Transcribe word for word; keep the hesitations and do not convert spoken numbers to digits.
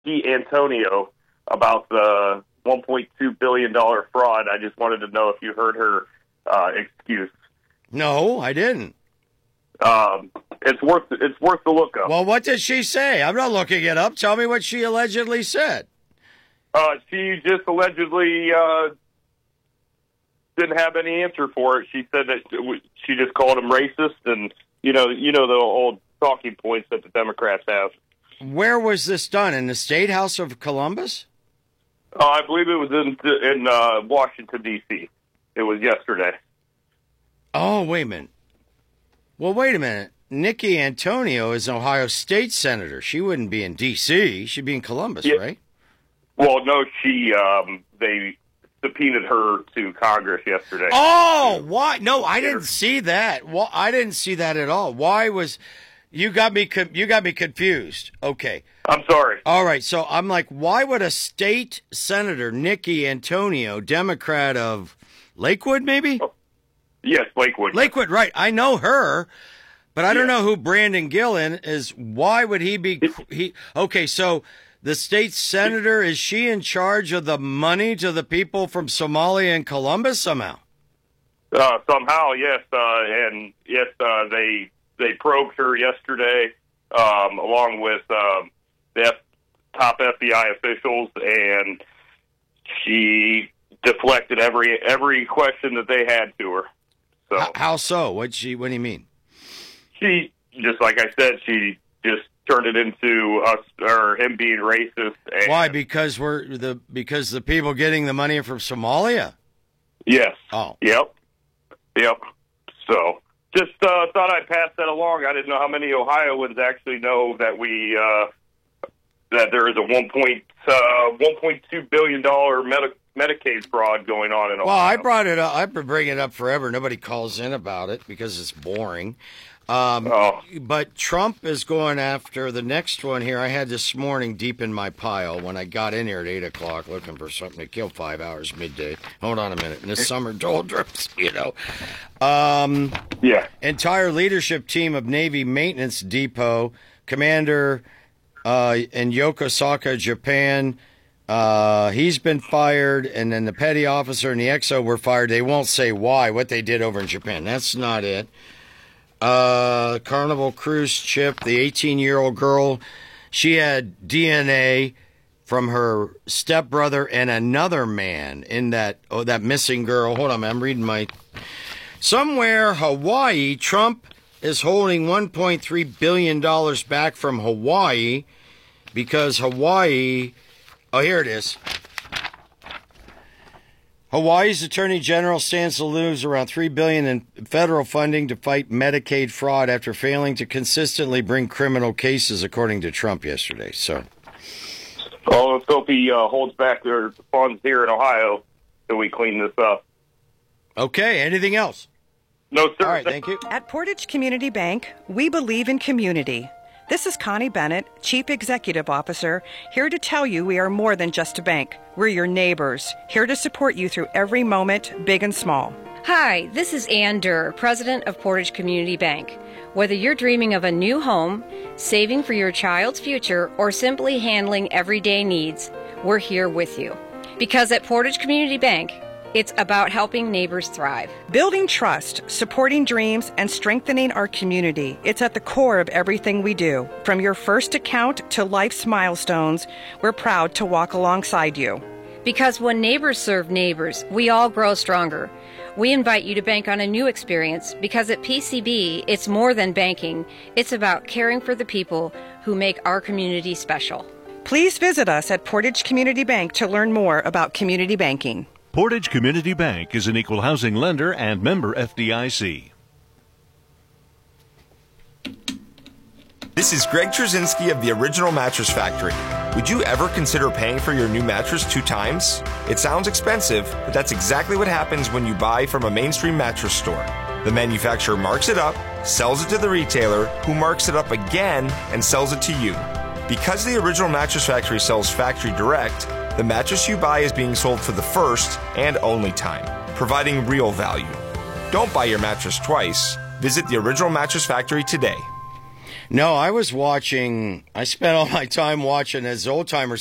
Nikki Antonio about the one point two billion dollars fraud. I just wanted to know if you heard her uh, excuse. No, I didn't. Um, it's worth it's worth the look up. Well, what did she say? I'm not looking it up. Tell me what she allegedly said. Uh, she just allegedly uh, didn't have any answer for it. She said that she just called him racist, and you know, you know the old talking points that the Democrats have. Where was this done? In the State House of Columbus? Uh, I believe it was in in uh, Washington, D C It was yesterday. Oh, wait a minute. Well, wait a minute. Nikki Antonio is an Ohio State senator. She wouldn't be in D C She'd be in Columbus, yeah. right? Well, no, she um, they subpoenaed her to Congress yesterday. Oh, why? No, I didn't see that. Well, I didn't see that at all. Why was you got me? You got me confused. Okay, I'm sorry. All right, so I'm like, why would a state senator, Nikki Antonio, Democrat of Lakewood, maybe? Oh, yes, Lakewood. Lakewood, right? I know her, but I don't yeah. know who Brandon Gillen is. Why would he be? He okay, so. The state senator, is she in charge of the money to the people from Somalia and Columbus somehow? Uh, somehow, yes. Uh, and yes, uh, they they probed her yesterday, um, along with um, the F- top F B I officials, and she deflected every every question that they had to her. So how, how so? What she? What do you mean? She just like I said, she just turned it into us or him being racist. And why? Because we're the because the people getting the money are from Somalia. Yes. Oh. Yep. Yep. So just uh, thought I'd pass that along. I didn't know how many Ohioans actually know that we uh, that there is a one point uh, one point two billion dollar Medi- Medicaid fraud going on in Ohio. Well, I brought it up. I've been bringing it up forever. Nobody calls in about it because it's boring. Um, oh. But Trump is going after the next one here. I had this morning deep in my pile when I got in here at eight o'clock looking for something to kill five hours midday. Hold on a minute. In the summer doldrums, you know. Um, yeah. Entire leadership team of Navy Maintenance Depot, Commander uh, in Yokosuka, Japan, uh, he's been fired, and then the petty officer and the X O were fired. They won't say why, what they did over in Japan. That's not it. Uh, Carnival cruise ship, the eighteen-year-old girl, she had D N A from her stepbrother and another man in that, oh, that missing girl. Hold on, I'm reading my... Somewhere, Hawaii, Trump is holding one point three billion dollars back from Hawaii because Hawaii... Oh, here it is. Hawaii's Attorney General stands to lose around three billion dollars in federal funding to fight Medicaid fraud after failing to consistently bring criminal cases, according to Trump yesterday. So, well, let's hope he uh, holds back their funds here in Ohio so we clean this up. Okay, anything else? No, sir. All right, thank you. At Portage Community Bank, we believe in community. This is Connie Bennett, Chief Executive Officer, here to tell you we are more than just a bank. We're your neighbors, here to support you through every moment, big and small. Hi, this is Ann Durr, President of Portage Community Bank. Whether you're dreaming of a new home, saving for your child's future, or simply handling everyday needs, we're here with you. Because at Portage Community Bank, it's about helping neighbors thrive. Building trust, supporting dreams, and strengthening our community. It's at the core of everything we do. From your first account to life's milestones, we're proud to walk alongside you. Because when neighbors serve neighbors, we all grow stronger. We invite you to bank on a new experience because at P C B, it's more than banking. It's about caring for the people who make our community special. Please visit us at Portage Community Bank to learn more about community banking. Portage Community Bank is an equal housing lender and member F D I C. This is Greg Trzynski of the Original Mattress Factory. Would you ever consider paying for your new mattress two times? It sounds expensive, but that's exactly what happens when you buy from a mainstream mattress store. The manufacturer marks it up, sells it to the retailer, who marks it up again and sells it to you. Because the Original Mattress Factory sells factory direct, the mattress you buy is being sold for the first and only time, providing real value. Don't buy your mattress twice. Visit the Original Mattress Factory today. No, I was watching. I spent all my time watching, as old timers